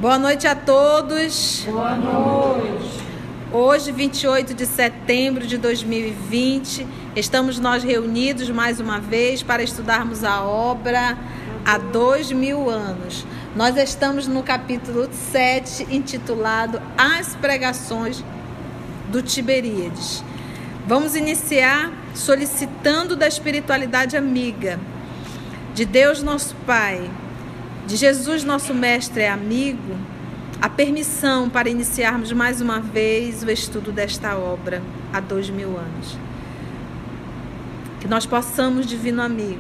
Boa noite a todos. Boa noite. Hoje, 28 de setembro de 2020, estamos nós reunidos mais uma vez para estudarmos a obra há 2000 anos. Nós estamos no capítulo 7, intitulado As Pregações do Tiberíades. Vamos iniciar solicitando da espiritualidade amiga, de Deus nosso Pai, de Jesus nosso Mestre e amigo, a permissão para iniciarmos mais uma vez o estudo desta obra há 2000 anos. Que nós possamos, divino amigo,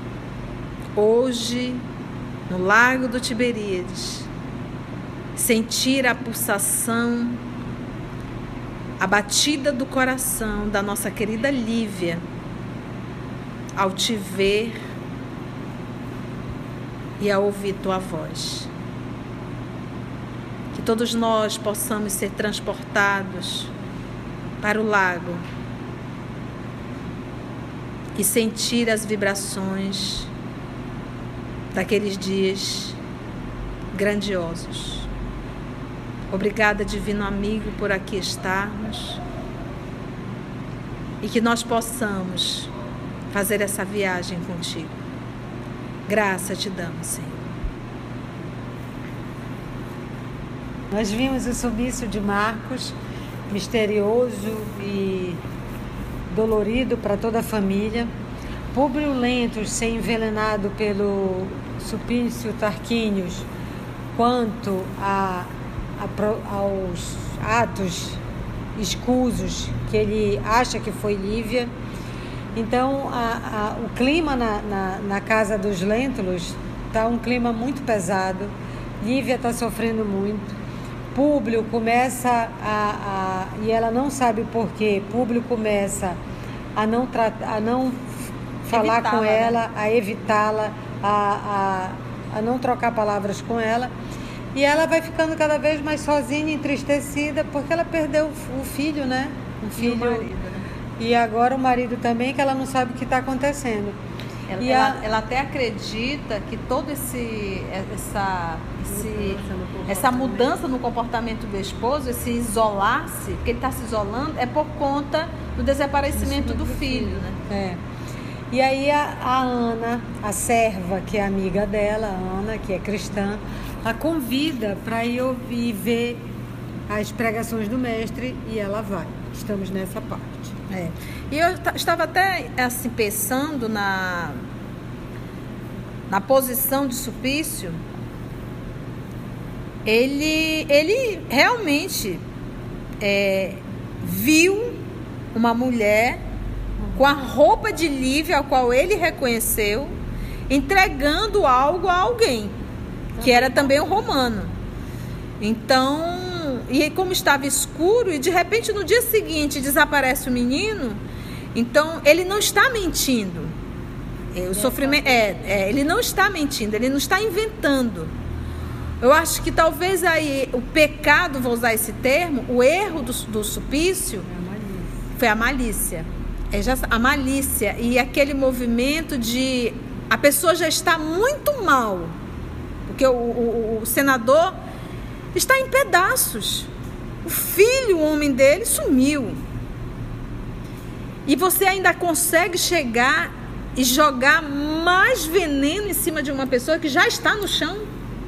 hoje, no Lago do Tiberíades, sentir a pulsação, a batida do coração da nossa querida Lívia, ao te ver e a ouvir tua voz. Que todos nós possamos ser transportados para o lago e sentir as vibrações daqueles dias grandiosos. Obrigada, divino amigo, por aqui estarmos e que nós possamos fazer essa viagem contigo. Graça te damos, Senhor. Nós vimos o sumiço de Marcos, misterioso e dolorido para toda a família. Públio Lentulus ser envenenado pelo Sulpício Tarquínios, quanto aos atos escusos que ele acha que foi Lívia. Então, o clima na casa dos Lentulus está um clima muito pesado. Lívia está sofrendo muito. Públio começa e ela não sabe por quê. Públio começa a não falar com ela, a evitá-la, a não trocar palavras com ela. E ela vai ficando cada vez mais sozinha, entristecida, porque ela perdeu o filho, né? Um filho. E o marido, né? E agora o marido também, que ela não sabe o que está acontecendo. Ela até acredita que toda essa mudança no comportamento do esposo, esse isolar-se, porque ele está se isolando, é por conta do desaparecimento do filho, né? É. E aí a Ana, a serva, que é amiga dela, a Ana, que é cristã, a convida para ir ouvir e ver as pregações do mestre, e ela vai. Estamos nessa parte. É. E eu estava até assim pensando na posição de Sulpício. Ele realmente viu uma mulher com a roupa de Lívia, a qual ele reconheceu, entregando algo a alguém, que era também um romano. Então, e como estava escuro, e de repente no dia seguinte desaparece o menino, então ele não está mentindo. O sofrimento ele não está mentindo, ele não está inventando. Eu acho que talvez aí o pecado, vou usar esse termo, o erro do Sulpício foi a malícia. A malícia e aquele movimento de a pessoa já está muito mal, porque o senador está em pedaços. O filho, o homem dele, sumiu. E você ainda consegue chegar e jogar mais veneno em cima de uma pessoa que já está no chão.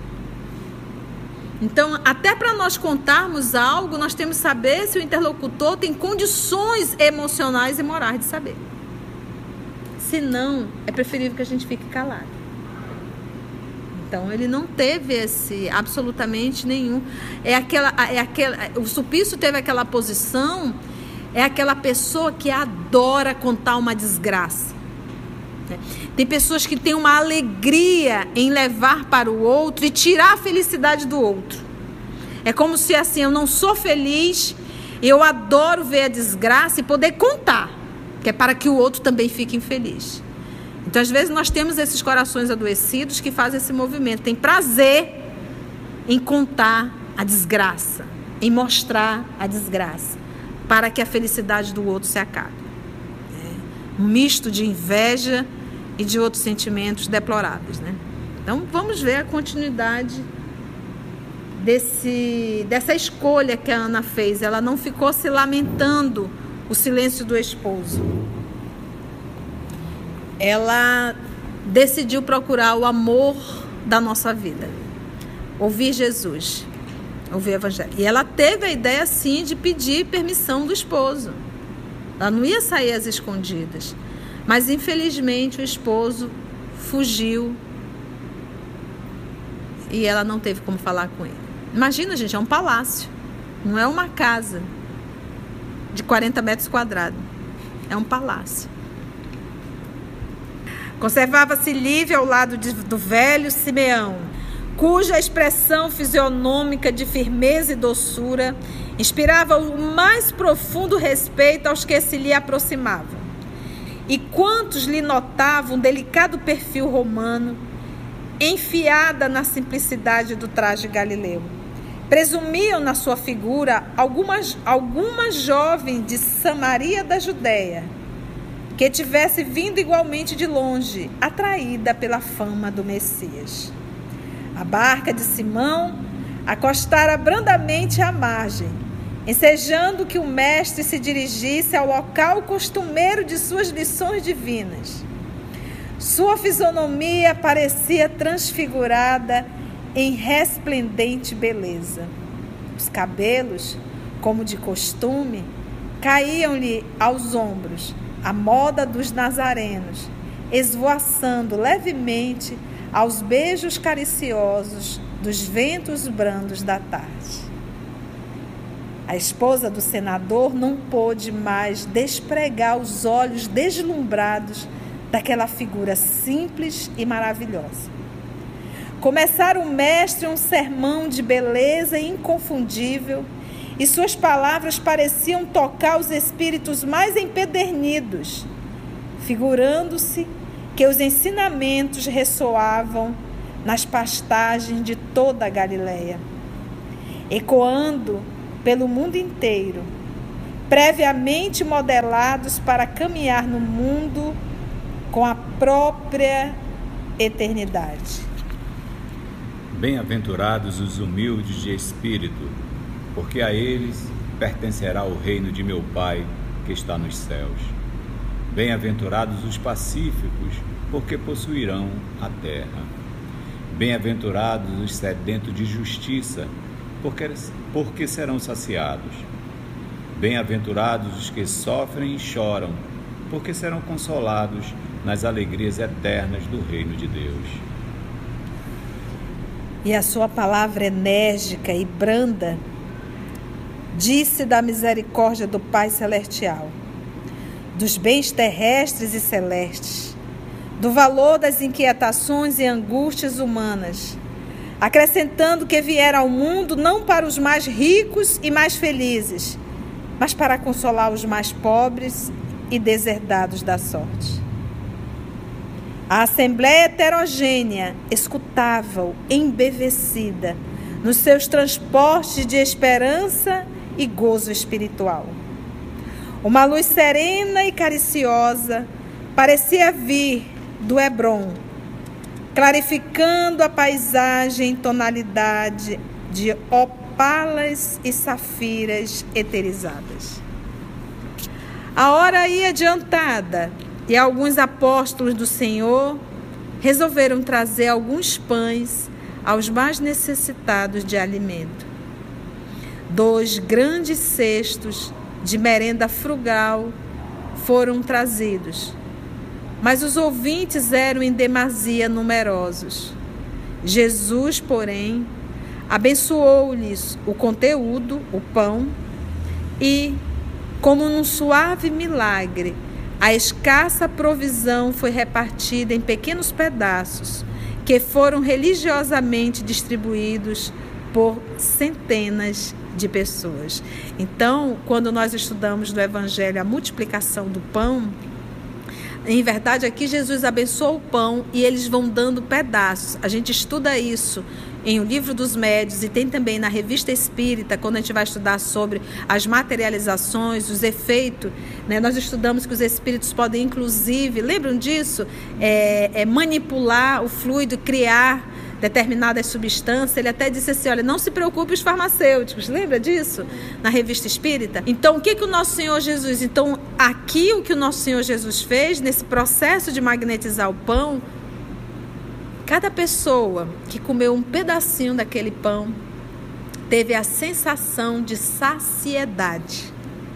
Então, até para nós contarmos algo, nós temos que saber se o interlocutor tem condições emocionais e morais de saber. Se não, é preferível que a gente fique calado. Então, ele não teve absolutamente nenhum. O Sulpício teve aquela posição, é aquela pessoa que adora contar uma desgraça. Tem pessoas que têm uma alegria em levar para o outro e tirar a felicidade do outro. É como se assim, eu não sou feliz, eu adoro ver a desgraça e poder contar, que é para que o outro também fique infeliz. Então, às vezes, nós temos esses corações adoecidos que fazem esse movimento. Tem prazer em contar a desgraça, em mostrar a desgraça, para que a felicidade do outro se acabe. Um misto de inveja e de outros sentimentos deploráveis, né? Então, vamos ver a continuidade dessa escolha que a Ana fez. Ela não ficou se lamentando o silêncio do esposo. Ela decidiu procurar o amor da nossa vida, ouvir Jesus, ouvir o Evangelho. E ela teve a ideia, sim, de pedir permissão do esposo. Ela não ia sair às escondidas. Mas, infelizmente, o esposo fugiu e ela não teve como falar com ele. Imagina, gente, é um palácio. Não é uma casa de 40 metros quadrados. É um palácio. Conservava-se Lívia ao lado do velho Simeão, cuja expressão fisionômica de firmeza e doçura inspirava o mais profundo respeito aos que se lhe aproximavam. E quantos lhe notavam o delicado perfil romano, enfiada na simplicidade do traje galileu. Presumiam na sua figura alguma jovem de Samaria da Judéia, que tivesse vindo igualmente de longe, atraída pela fama do Messias. A barca de Simão acostara brandamente à margem, ensejando que o mestre se dirigisse ao local costumeiro de suas lições divinas. Sua fisionomia parecia transfigurada em resplendente beleza. Os cabelos, como de costume, caíam-lhe aos ombros, à moda dos nazarenos, esvoaçando levemente aos beijos cariciosos dos ventos brandos da tarde. A esposa do senador não pôde mais despregar os olhos deslumbrados daquela figura simples e maravilhosa. Começara o mestre um sermão de beleza inconfundível, e suas palavras pareciam tocar os espíritos mais empedernidos, figurando-se que os ensinamentos ressoavam nas pastagens de toda a Galileia, ecoando pelo mundo inteiro, previamente modelados para caminhar no mundo com a própria eternidade. Bem-aventurados os humildes de espírito, porque a eles pertencerá o reino de meu Pai que está nos céus. Bem-aventurados os pacíficos, porque possuirão a terra. Bem-aventurados os sedentos de justiça, porque serão saciados. Bem-aventurados os que sofrem e choram, porque serão consolados nas alegrias eternas do reino de Deus. E a sua palavra enérgica e branda disse da misericórdia do Pai Celestial, dos bens terrestres e celestes, do valor das inquietações e angústias humanas, acrescentando que viera ao mundo não para os mais ricos e mais felizes, mas para consolar os mais pobres e deserdados da sorte. A assembleia heterogênea escutava-o embevecida nos seus transportes de esperança e gozo espiritual. Uma luz serena e cariciosa parecia vir do Hébron, clarificando a paisagem em tonalidade de opalas e safiras eterizadas. A hora ia adiantada e alguns apóstolos do Senhor resolveram trazer alguns pães aos mais necessitados de alimento. 2 grandes cestos de merenda frugal foram trazidos, mas os ouvintes eram em demasia numerosos. Jesus, porém, abençoou-lhes o conteúdo, o pão, e, como num suave milagre, a escassa provisão foi repartida em pequenos pedaços, que foram religiosamente distribuídos por centenas de pessoas. Então, quando nós estudamos no Evangelho a multiplicação do pão, em verdade aqui Jesus abençoa o pão e eles vão dando pedaços. A gente estuda isso em O Livro dos Médiuns e tem também na Revista Espírita, quando a gente vai estudar sobre as materializações, os efeitos, né? Nós estudamos que os espíritos podem, inclusive, lembram disso? Manipular o fluido, criar determinadas substâncias. Ele até disse assim, olha, não se preocupe os farmacêuticos. Lembra disso? Na Revista Espírita. Então, o que o nosso Senhor Jesus... Então, aqui o que o nosso Senhor Jesus fez, nesse processo de magnetizar o pão, cada pessoa que comeu um pedacinho daquele pão teve a sensação de saciedade.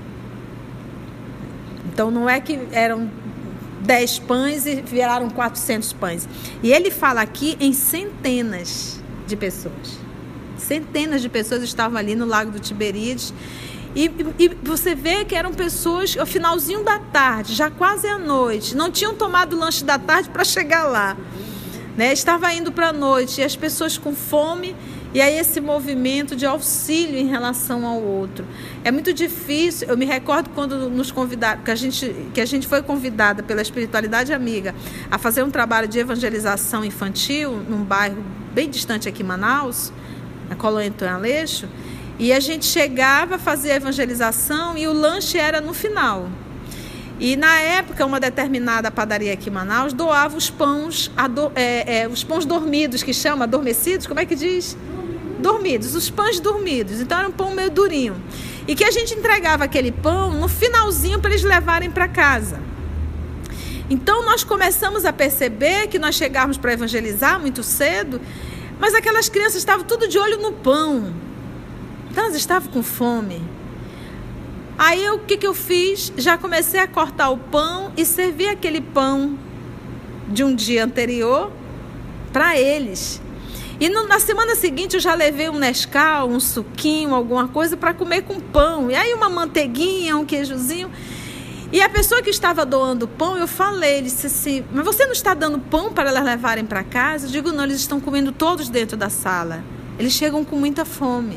Então, não é que eram 10 pães e viraram 400 pães. E ele fala aqui em centenas de pessoas. Centenas de pessoas estavam ali no Lago do Tiberíades. E você vê que eram pessoas ao finalzinho da tarde, já quase à noite. Não tinham tomado o lanche da tarde para chegar lá, né? Estava indo para a noite e as pessoas com fome. E aí esse movimento de auxílio em relação ao outro. É muito difícil. Eu me recordo quando nos convidaram, que a gente foi convidada pela Espiritualidade Amiga a fazer um trabalho de evangelização infantil num bairro bem distante aqui em Manaus, na Colônia Antônio Aleixo, e a gente chegava a fazer a evangelização e o lanche era no final. E na época, uma determinada padaria aqui em Manaus doava os pães, os pães dormidos, que chama, adormecidos, como é que diz? Dormidos, os pães dormidos. Então era um pão meio durinho. E que a gente entregava aquele pão no finalzinho para eles levarem para casa. Então nós começamos a perceber que nós chegávamos para evangelizar muito cedo, mas aquelas crianças estavam tudo de olho no pão. Então elas estavam com fome. Aí o que eu fiz? Já comecei a cortar o pão e servir aquele pão de um dia anterior para eles. E na semana seguinte eu já levei um Nescau, um suquinho, alguma coisa para comer com pão. E aí uma manteiguinha, um queijozinho. E a pessoa que estava doando pão, eu falei, ele disse assim, mas você não está dando pão para elas levarem para casa? Eu digo, não, eles estão comendo todos dentro da sala. Eles chegam com muita fome.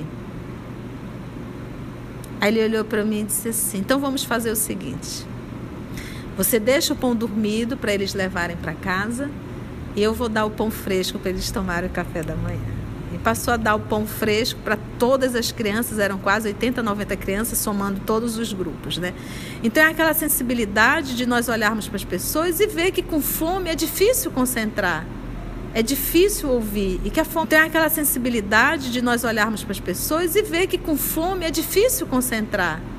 Aí ele olhou para mim e disse assim, então vamos fazer o seguinte. Você deixa o pão dormido para eles levarem para casa e eu vou dar o pão fresco para eles tomarem o café da manhã. E passou a dar o pão fresco para todas as crianças, eram quase 80, 90 crianças, somando todos os grupos, né? Então é aquela sensibilidade de nós olharmos para as pessoas e ver que com fome é difícil concentrar, é difícil ouvir. E que a fome tem aquela sensibilidade de nós olharmos para as pessoas e ver que com fome é difícil concentrar.